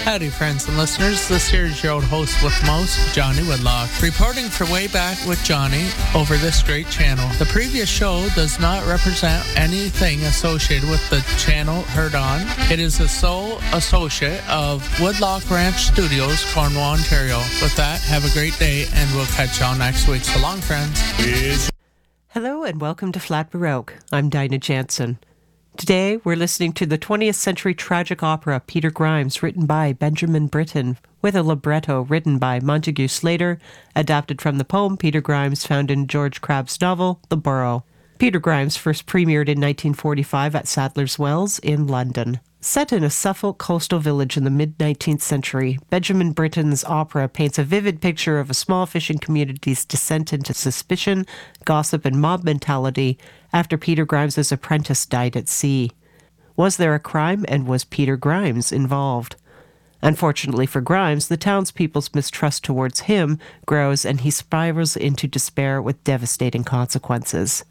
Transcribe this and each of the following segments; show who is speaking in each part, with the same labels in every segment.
Speaker 1: Howdy, friends and listeners. This here is your old host with most, Johnny Whitlock, reporting for Way Back with Johnny over this great channel. The previous show does not represent anything associated with the channel heard on. It is the sole associate of Woodlock Ranch Studios, Cornwall, Ontario. With that, have a great day, and we'll catch y'all next week. So long, friends.
Speaker 2: Hello and welcome to Flat Baroque. I'm Dinah Jansen. Today, we're listening to the 20th century tragic opera Peter Grimes, written by Benjamin Britten, with a libretto written by Montague Slater, adapted from the poem Peter Grimes found in George Crabbe's novel, The Burrow. Peter Grimes first premiered in 1945 at Sadler's Wells in London. Set in a Suffolk coastal village in the mid-19th century, Benjamin Britten's opera paints a vivid picture of a small fishing community's descent into suspicion, gossip, and mob mentality after Peter Grimes' apprentice died at sea. Was there a crime, and was Peter Grimes involved? Unfortunately for Grimes, the townspeople's mistrust towards him grows and he spirals into despair with devastating consequences.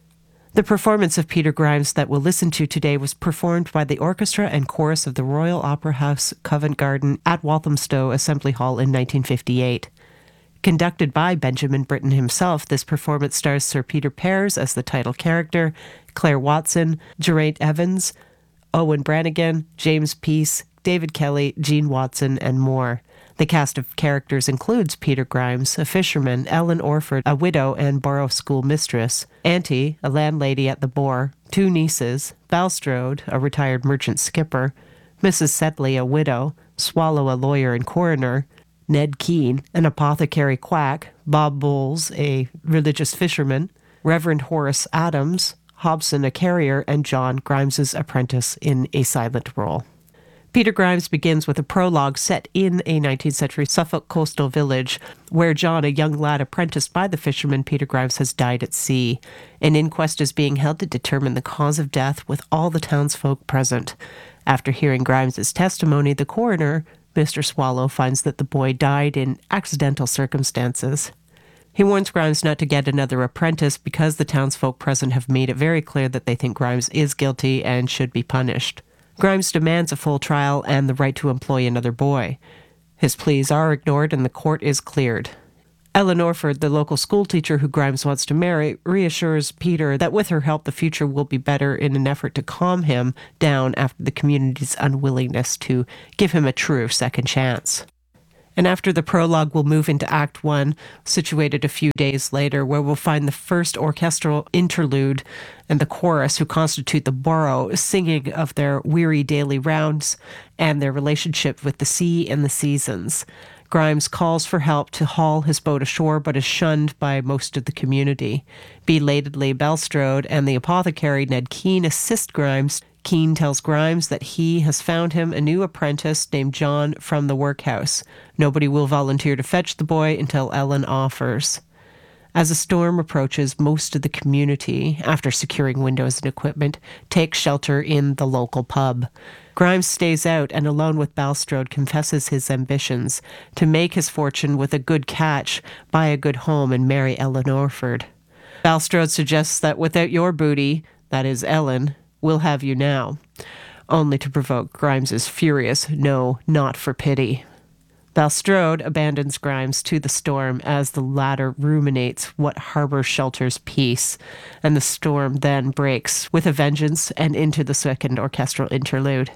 Speaker 2: The performance of Peter Grimes that we'll listen to today was performed by the orchestra and chorus of the Royal Opera House, Covent Garden at Walthamstow Assembly Hall in 1958. Conducted by Benjamin Britten himself, this performance stars Sir Peter Pears as the title character, Claire Watson, Geraint Evans, Owen Brannigan, James Peace, David Kelly, Jean Watson, and more. The cast of characters includes Peter Grimes, a fisherman, Ellen Orford, a widow and borough school mistress, Auntie, a landlady at the Boar, two nieces, Balstrode, a retired merchant skipper, Mrs. Sedley, a widow, Swallow, a lawyer and coroner, Ned Keane, an apothecary quack, Bob Bowles, a religious fisherman, Reverend Horace Adams, Hobson, a carrier, and John, Grimes's apprentice in a silent role. Peter Grimes begins with a prologue set in a 19th century Suffolk coastal village where John, a young lad apprenticed by the fisherman Peter Grimes, has died at sea. An inquest is being held to determine the cause of death with all the townsfolk present. After hearing Grimes's testimony, the coroner, Mr. Swallow, finds that the boy died in accidental circumstances. He warns Grimes not to get another apprentice because the townsfolk present have made it very clear that they think Grimes is guilty and should be punished. Grimes demands a full trial and the right to employ another boy. His pleas are ignored and the court is cleared. Ellen Orford, the local schoolteacher who Grimes wants to marry, reassures Peter that with her help the future will be better in an effort to calm him down after the community's unwillingness to give him a true second chance. And after the prologue, we'll move into Act 1, situated a few days later, where we'll find the first orchestral interlude and the chorus, who constitute the borough, singing of their weary daily rounds and their relationship with the sea and the seasons. Grimes calls for help to haul his boat ashore, but is shunned by most of the community. Belatedly, Balstrode and the apothecary Ned Keane assist Grimes. Keane tells Grimes that he has found him a new apprentice named John from the workhouse. Nobody will volunteer to fetch the boy until Ellen offers. As a storm approaches, most of the community, after securing windows and equipment, takes shelter in the local pub. Grimes stays out and, alone with Balstrode, confesses his ambitions to make his fortune with a good catch, buy a good home, and marry Ellen Orford. Balstrode suggests that without your booty, that is Ellen, we'll have you now, only to provoke Grimes's furious no, not for pity. Balstrode abandons Grimes to the storm as the latter ruminates what harbor shelters peace, and the storm then breaks with a vengeance and into the second orchestral interlude.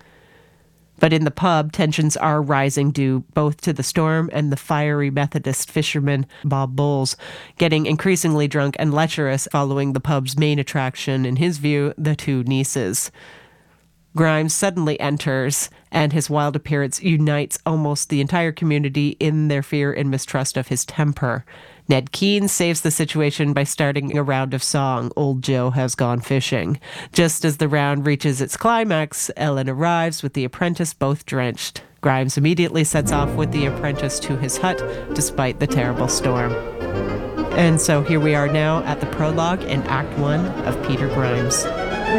Speaker 2: But in the pub, tensions are rising due both to the storm and the fiery Methodist fisherman Bob Bowles getting increasingly drunk and lecherous following the pub's main attraction, in his view, the two nieces. Grimes suddenly enters, and his wild appearance unites almost the entire community in their fear and mistrust of his temper. Ned Keane saves the situation by starting a round of song, Old Joe Has Gone Fishing. Just as the round reaches its climax, Ellen arrives with the apprentice both drenched. Grimes immediately sets off with the apprentice to his hut, despite the terrible storm. And so here we are now at the prologue in Act 1 of Peter Grimes.